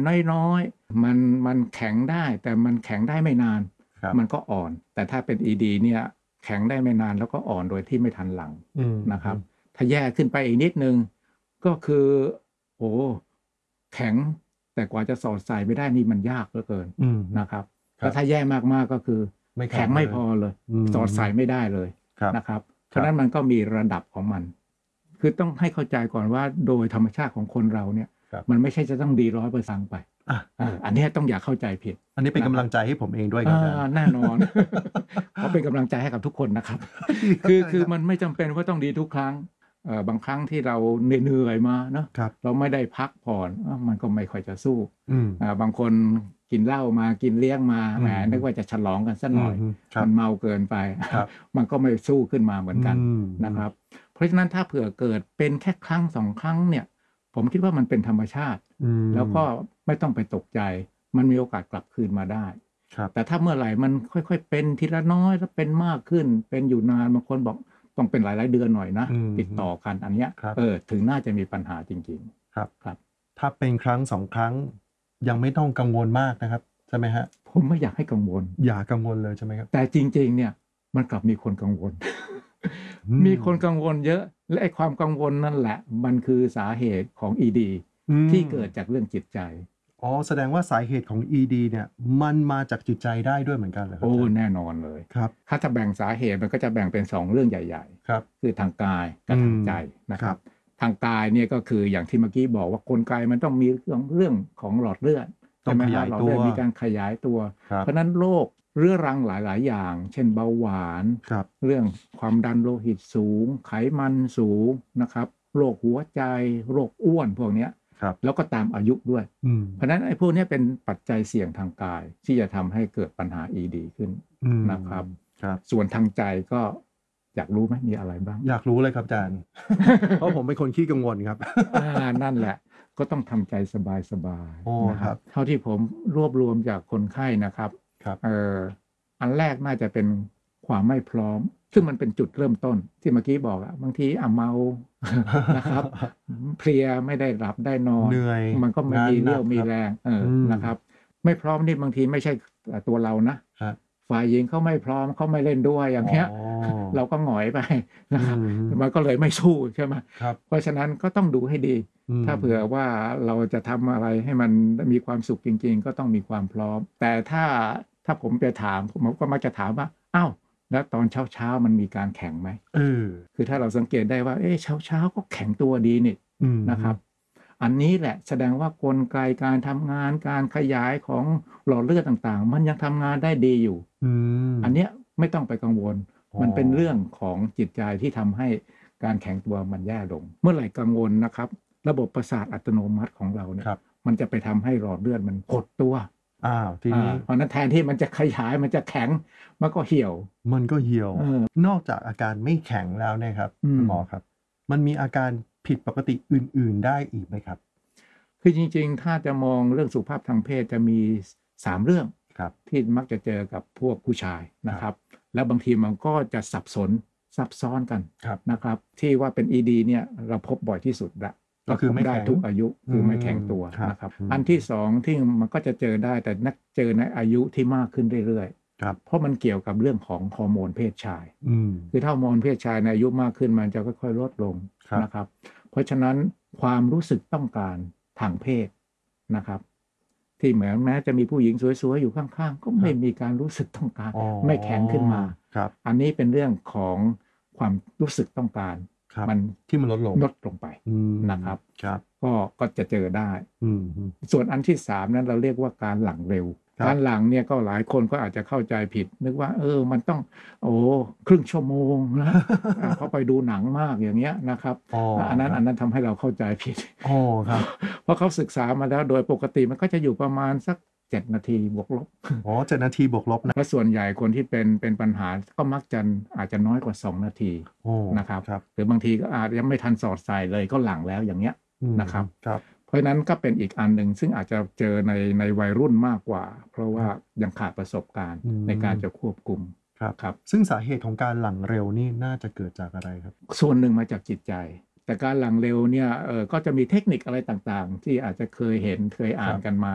น้อยๆมันแข็งได้แต่มันแข็งได้ไม่นานมันก็อ่อนแต่ถ้าเป็น ED เนี่ยแข็งได้ไม่นานแล้วก็อ่อนโดยที่ไม่ทันหลังนะครับถ้าแย่ขึ้นไปอีกนิดนึงก็คือโอ้แข็งแต่กว่าจะสอดใส่ไม่ได้นี่มันยากเหลือเกินนะครับแล้วถ้าแย่มากๆก็คือแข็งไม่พอเลยสอดใส่ไม่ได้เลยนะครับเพราะนั้นมันก็มีระดับของมันคือต้องให้เข้าใจก่อนว่าโดยธรรมชาติของคนเราเนี่ยมันไม่ใช่จะต้องดี100%ไปอันนี้ต้องอย่าเข้าใจผิดอันนี้เป็นกำลังใจให้ผมเองด้วยครับแน่นอน เพราะเป็นกำลังใจให้กับทุกคนนะครับ คือมันไม่จำเป็นว่าต้องดีทุกครั้งบางครั้งที่เราเหนื่อยมาเนาะเราไม่ได้พักผ่อนมันก็ไม่ค่อยจะสู้บางคนกินเหล้ามากินเลี้ยงมาแหมนึกว่าจะฉลองกันสักหน่อยมันเมาเกินไปมันก็ไม่สู้ขึ้นมาเหมือนกันนะครับเพราะฉะนั้นถ้าเผื่อเกิดเป็นแค่ครั้ง2 ครั้งเนี่ยผมคิดว่ามันเป็นธรรมชาติแล้วก็ไม่ต้องไปตกใจมันมีโอกาสกลับคืนมาได้แต่ถ้าเมื่อไหร่มันค่อยๆเป็นทีละน้อยแล้วเป็นมากขึ้นเป็นอยู่นานบางคนบอกต้องเป็นหลายๆเดือนหน่อยนะติดต่อกันอันเนี้ยถึงน่าจะมีปัญหาจริงๆครับถ้าเป็นครั้ง2 ครั้งยังไม่ต้องกังวลมากนะครับใช่ไหมฮะผมไม่อยากให้กังวลอย่ากังวลเลยใช่ไหมครับแต่จริงๆเนี่ยมันกลับมีคนกังวล มีคนกังวลเยอะและไอ้ความกังวลนั่นแหละมันคือสาเหตุของ ED ที่เกิดจากเรื่องจิตใจแสดงว่าสาเหตุของ ED เนี่ยมันมาจากจิตใจได้ด้วยเหมือนกันเหรอครับแน่นอนเลยครับถ้าแบ่งสาเหตุมันก็จะแบ่งเป็น2เรื่องใหญ่ๆครับคือทางกายกับทางใจนะครับทางกายเนี่ยก็คืออย่างที่เมื่อกี้บอกว่ากลไกมันต้องมีเรื่องของหลอดเลือดต้องขยายตัวมีการขยายตัวเพราะนั้นโรคเรื้อรังหลายๆอย่างเช่นเบาหวานเรื่องความดันโลหิตสูงไขมันสูงนะครับโรคหัวใจโรคอ้วนพวกนี้แล้วก็ตามอายุด้วยเพราะนั้นไอ้พวกนี้เป็นปัจจัยเสี่ยงทางกายที่จะทำให้เกิดปัญหา ED ขึ้นนะครับส่วนทางใจก็อยากรู้ไหมมีอะไรบ้างอยากรู้เลยครับอาจารย์ เพราะผมเป็นคนขี้กังวลครับนั่นแหละก็ต้องทำใจสบายๆนะครับเท่าที่ผมรวบรวมจากคนไข้นะครับอันแรกน่าจะเป็นความไม่พร้อมซึ่งมันเป็นจุดเริ่มต้นที่เมื่อกี้บอกบางทีเมานะครับเพลียไม่ได้หลับได้นอนเหนื่อยมันก็ไม่มีเรี่ยวมีแรงนะครับไม่พร้อมนี่บางทีไม่ใช่ตัวเรานะฝ่ายหญิงเขาไม่พร้อมเขาไม่เล่นด้วยอย่างเงี้ยเราก็หงอยไปนะครับมันก็เลยไม่สู้ใช่ไหมเพราะฉะนั้นก็ต้องดูให้ดีถ้าเผื่อว่าเราจะทำอะไรให้มันมีความสุขจริงๆก็ต้องมีความพร้อมแต่ถ้าผมไปถามผมก็มักจะถามว่าอ้าวแล้วตอนเช้ามันมีการแข่งไหมคือถ้าเราสังเกตได้ว่าเช้าก็แข็งตัวดีนี่นะครับอันนี้แหละแสดงว่ากลไกการทำงานการขยายของหลอดเลือดต่างๆมันยังทำงานได้ดีอยู่อันเนี้ยไม่ต้องไปกังวลมันเป็นเรื่องของจิตใจที่ทำให้การแข็งตัวมันแย่ลงเมื่อไหร่กังวลนะครับระบบประสาทอัตโนมัติของเราเนี่ยมันจะไปทำให้หลอดเลือดมันหดตัวทีนี้เพราะนั้นแทนที่มันจะขยายมันจะแข็งมันก็เหี่ยวนอกจากอาการไม่แข็งแล้วเนี่ยครับคุณหมอครับมันมีอาการผิดปกติอื่นๆได้อีกไหมครับคือจริงๆถ้าจะมองเรื่องสุขภาพทางเพศจะมี3เรื่องที่มักจะเจอกับพวกผู้ชายนะครับแล้วบางทีมันก็จะซับซ้อนกันนะครับที่ว่าเป็น ED เนี่ยเราพบบ่อยที่สุดละก็คือไม่ได้ทุกอายุคือไม่แข็งตัวนะครับอันที่2ที่มันก็จะเจอได้แต่นักเจอในอายุที่มากขึ้นเรื่อยๆเพราะมันเกี่ยวกับเรื่องของฮอร์โมนเพศชายคือถ้าฮอร์โมนเพศชายในอายุมากขึ้นมันจะค่อยๆลดลงนะครับเพราะฉะนั้นความรู้สึกต้องการทางเพศนะครับที่เหมือนแม้จะมีผู้หญิงสวยๆอยู่ข้างๆก็ไม่มีการรู้สึกต้องการไม่แข็งขึ้นมาอันนี้เป็นเรื่องของความรู้สึกต้องการมันที่มันลดลงไปนะครับครับก็จะเจอได้ส่วนอันที่3นั้นเราเรียกว่าการหลังเร็วการหลังเนี่ยก็หลายคนก็อาจจะเข้าใจผิดนึกว่ามันต้องครึ่งชั่วโมงนะ เพราะไปดูหนังมากอย่างเงี้ยนะครับอันนั้นทำให้เราเข้าใจผิดครับเพราะเขาศึกษามาแล้วโดยปกติมันก็จะอยู่ประมาณสัก7 นาทีบวกลบ 7 นาทีบวกลบนะและส่วนใหญ่คนที่เป็นปัญหาก็มักจะอาจจะน้อยกว่า2 นาทีนะครับหรือบางทีก็อาจยังไม่ทันสอดใส่เลยก็หลังแล้วอย่างเงี้ยนะครับเพราะนั้นก็เป็นอีกอันหนึ่งซึ่งอาจจะเจอในวัยรุ่นมากกว่าเพราะว่ายังขาดประสบการณ์ในการจะควบคุมครับซึ่งสาเหตุของการหลังเร็วนี่น่าจะเกิดจากอะไรครับส่วนหนึ่งมาจากจิตใจแต่การหลังเร็วเนี่ยก็จะมีเทคนิคอะไรต่างๆที่อาจจะเคยเห็นเคยอ่านกันมา